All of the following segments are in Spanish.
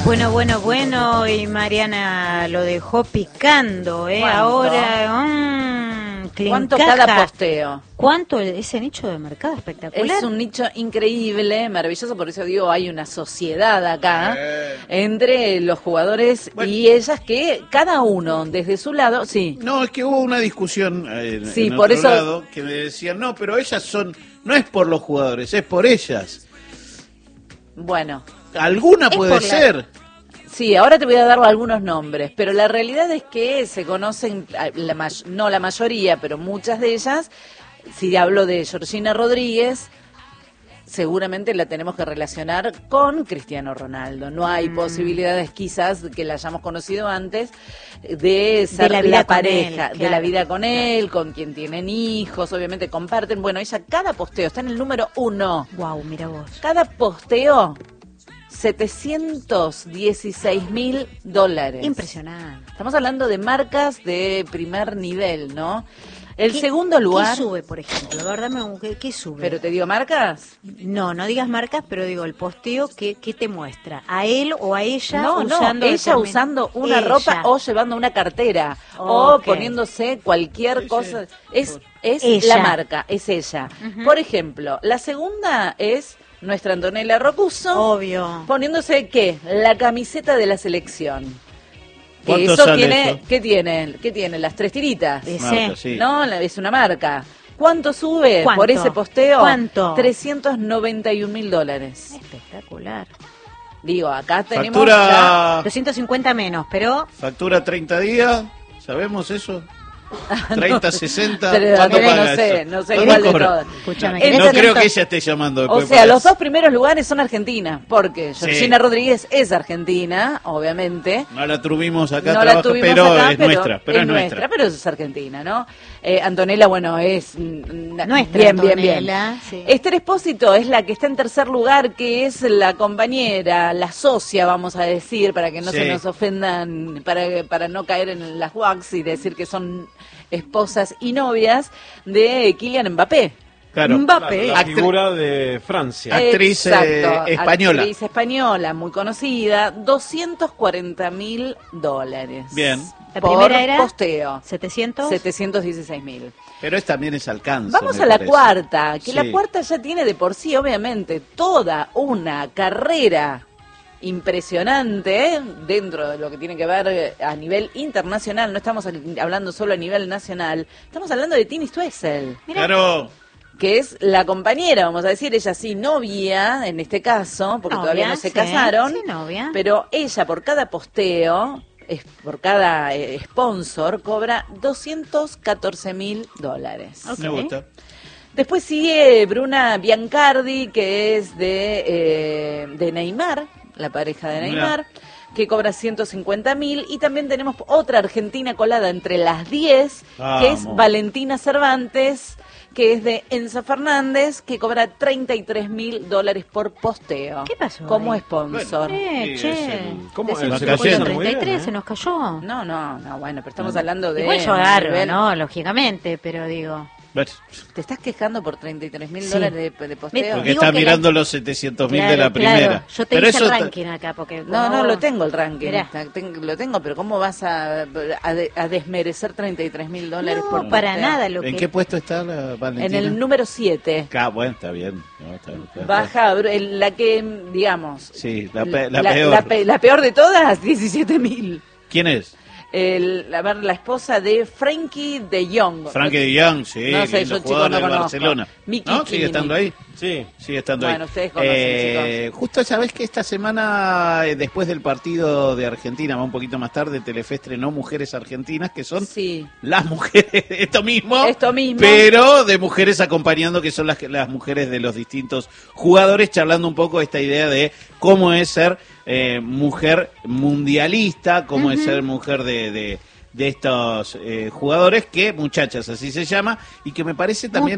Bueno, y Mariana lo dejó picando, ahora, ¿Cuánto cada posteo? ¿Cuánto ese nicho de mercado espectacular? Es un nicho increíble, maravilloso, por eso digo, hay una sociedad acá entre los jugadores y ellas que cada uno desde su lado, sí. No, es que hubo una discusión en por otro eso lado que me decían, no, pero ellas no es por los jugadores, es por ellas. Bueno. Alguna puede ser. Sí, ahora te voy a dar algunos nombres, pero la realidad es que se conocen, no la mayoría, pero muchas de ellas. Si hablo de Georgina Rodríguez, seguramente la tenemos que relacionar con Cristiano Ronaldo. No hay posibilidades quizás que la hayamos conocido antes de ser la pareja, de la vida con él, con quien tienen hijos, obviamente comparten. Bueno, ella cada posteo está en el número 1. Wow, mira vos. Cada posteo $716.000. Impresionante. Estamos hablando de marcas de primer nivel, ¿no? El segundo lugar... ¿Qué sube, por ejemplo? A ver, ¿qué sube? ¿Pero te digo marcas? No digas marcas, pero digo el posteo, ¿qué te muestra? ¿A él o a ella usando ella usando una ropa o llevando una cartera o poniéndose cualquier cosa? Es la marca, es ella. Por ejemplo, la segunda es... nuestra Antonella Rocuso, obvio, poniéndose ¿qué? La camiseta de la selección. Que ¿Cuánto eso sale tiene, eso? ¿qué tiene? Las 3 tiritas. Marca, sí. No, es una marca. ¿Cuánto sube por ese posteo? ¿Cuánto? $391.000. Espectacular. Digo, acá tenemos factura... 250 menos, pero... Factura 30 días, ¿sabemos eso? 30, 60, pero ¿cuánto paga no sé eso? cuál de todas. Escúchame, no creo que ella esté llamando después. O sea, los dos primeros lugares son Argentina, porque Georgina Rodríguez es argentina, obviamente. No la tuvimos acá, no la tuvimos pero acá, es nuestra. Pero es nuestra. Pero es argentina, ¿no? Antonella, bueno, es nuestra. Bien. Sí. Esther Espósito es la que está en tercer lugar, que es la compañera, la socia, vamos a decir, para que no se nos ofendan, para no caer en las wax y decir que son esposas y novias de Kylian Mbappé. Claro, Mbappé, la figura de Francia. Actriz española. Actriz española, muy conocida, $240.000. Bien. La primera era posteo. 716.000. Pero también es alcance. Vamos a la cuarta, que la cuarta ya tiene de por sí, obviamente, toda una carrera impresionante dentro de lo que tiene que ver a nivel internacional. No estamos hablando solo a nivel nacional, estamos hablando de Tini Stoessel. Claro. Que es la compañera, vamos a decir, ella sí, novia, en este caso, porque todavía no se casaron, novia. Pero ella por cada posteo, por cada sponsor, cobra $214.000. Okay. Me gusta. Después sigue Bruna Biancardi, que es de Neymar, la pareja de Neymar, que cobra 150.000, y también tenemos otra argentina colada entre las 10, que es Valentina Cervantes, que es de Enzo Fernández, que cobra $33.000 por posteo. ¿Qué pasó? Como ahí? sponsor. ¿Cómo se es? cayó 33, se nos cayó. No, bueno, pero estamos hablando de... Igual yo agarro, ¿no? Lógicamente, pero digo... ¿Te estás quejando por $33.000 de posteo? Porque está mirando los 700.000 de la primera. Claro. Yo te hice el ranking acá. Porque no lo tengo el ranking. Lo tengo, pero ¿cómo vas a desmerecer $33.000 por posteo? Para nada. ¿En qué puesto está la Valentina? En el número 7. Bueno, está bien. Está baja, la que, digamos... Sí, la peor. La peor de todas, 17.000. ¿Quién es? La esposa de Frankie de Jong. Frankie de Jong, sí, no sé, yo jugador no del conozco. Barcelona. ¿No? ¿Sigue estando ahí? Sí. Sigue estando ahí. Bueno, ustedes conocen, chicos. Justo sabés que esta semana, después del partido de Argentina, va un poquito más tarde, Telefe estrenó Mujeres Argentinas, que son las mujeres, esto mismo, pero de mujeres acompañando, que son las mujeres de los distintos jugadores, charlando un poco esta idea de cómo es ser mujer mundialista, cómo es ser mujer de estos jugadores, que muchachas así se llama, y que me parece también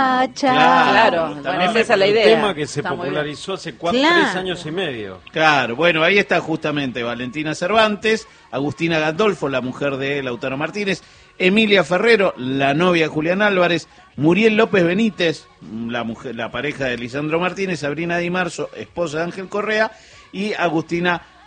claro, bueno, esa es la idea. Un tema que se popularizó hace 3 años y medio. Claro, bueno, ahí está justamente Valentina Cervantes, Agustina Gandolfo, la mujer de Lautaro Martínez, Emilia Ferrero, la novia de Julián Álvarez, Muriel López Benítez, la pareja de Lisandro Martínez, Sabrina Di Marzo, esposa de Ángel Correa, y Agustina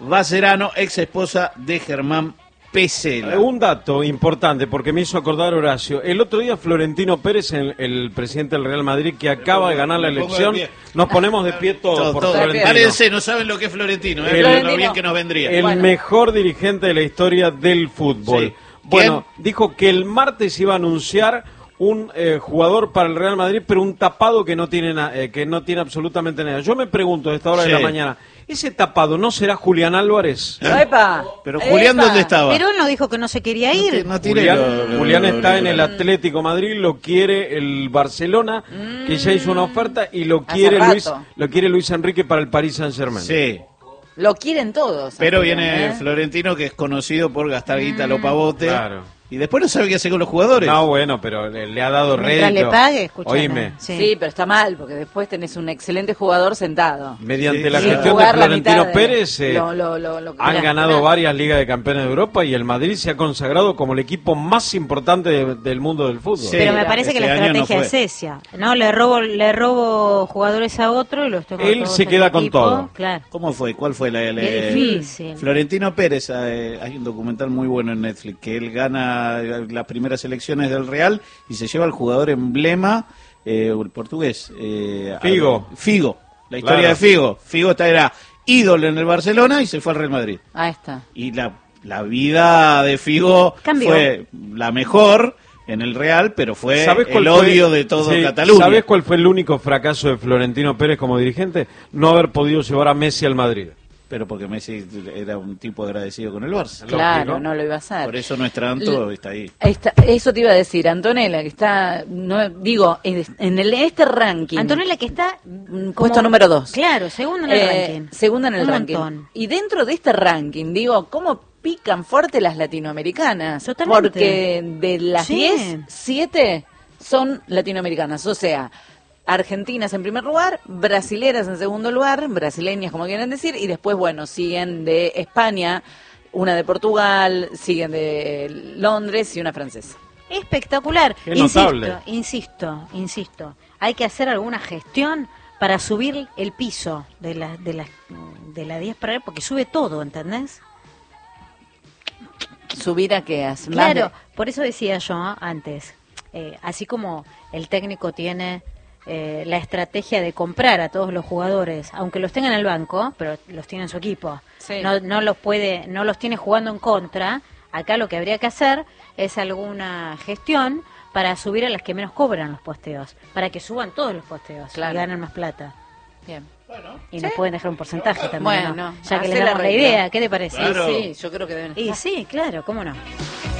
Bacerano, ex esposa de Germán Pesela. Un dato importante, porque me hizo acordar Horacio. El otro día Florentino Pérez, el presidente del Real Madrid, que acaba de ganar la elección, nos ponemos de pie todos por Florentino. Párense, no saben lo que es Florentino, lo bien que nos vendría. El mejor dirigente de la historia del fútbol. Sí. Bueno, dijo que el martes iba a anunciar un jugador para el Real Madrid, pero un tapado que no tiene absolutamente nada. Yo me pregunto a esta hora de la mañana, ¿ese tapado no será Julián Álvarez? ¡Epa! Pero Julián, ¿dónde estaba? Pero él no dijo que no se quería ir. Julián está en el Atlético Madrid, lo quiere el Barcelona, que ya hizo una oferta, y lo quiere Luis Enrique para el Paris Saint-Germain. Sí. Lo quieren todos. Pero viene Florentino, que es conocido por gastar guita a lo pavote. Claro. Y después no sabe qué hacer con los jugadores. No, bueno, pero le ha dado rédito. Le pague, escuchame. Oíme. Sí, pero está mal, porque después tenés un excelente jugador sentado. Mediante la gestión de Florentino Pérez, han ganado varias Ligas de Campeones de Europa y el Madrid se ha consagrado como el equipo más importante del mundo del fútbol. Sí, pero me parece que la estrategia es esa. No, le robo jugadores a otro y los tengo Él se queda con todo. Claro. ¿Cómo fue? ¿Cuál fue la difícil. Florentino Pérez, hay un documental muy bueno en Netflix, que él gana las primeras elecciones del Real y se lleva al jugador emblema, el portugués. Figo. La historia de Figo. Figo era ídolo en el Barcelona y se fue al Real Madrid. Ahí está. Y la vida de Figo fue la mejor en el Real, pero fue el odio de todo Cataluña. ¿Sabes cuál fue el único fracaso de Florentino Pérez como dirigente? No haber podido llevar a Messi al Madrid. Pero porque Messi era un tipo agradecido con el Barça. Claro, no lo iba a hacer. Por eso nuestra Anto está ahí. Eso te iba a decir, Antonella, que está, en este ranking. Antonella, que está puesto número 2. Claro, segunda en el ranking. Segunda en el ranking. Montón. Y dentro de este ranking, ¿cómo pican fuerte las latinoamericanas? Totalmente. Porque de las 10, 7 son latinoamericanas. O sea, argentinas en primer lugar, brasileras en segundo lugar, brasileñas como quieren decir, y después, siguen de España, una de Portugal, siguen de Londres y una francesa. Espectacular. Qué notable. Insisto, hay que hacer alguna gestión para subir el piso de la 10 para él, porque sube todo, ¿entendés? ¿Subir a qué? Claro, por eso decía yo antes, así como el técnico tiene la estrategia de comprar a todos los jugadores, aunque los tenga en el banco, pero los tiene en su equipo. Sí. No los tiene jugando en contra. Acá lo que habría que hacer es alguna gestión para subir a las que menos cobran los posteos, para que suban todos los posteos y ganen más plata. Bien. Y nos pueden dejar un porcentaje también, bueno, ya que les damos la idea. ¿Qué te parece? Claro. Sí, yo creo que deben estar. Y sí, claro, cómo no.